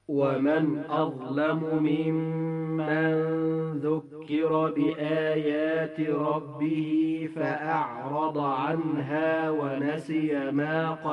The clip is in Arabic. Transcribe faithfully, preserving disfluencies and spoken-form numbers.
ومن أظلم ممن ذكر بآيات ربه فأعرض عنها ونسي ما قدمه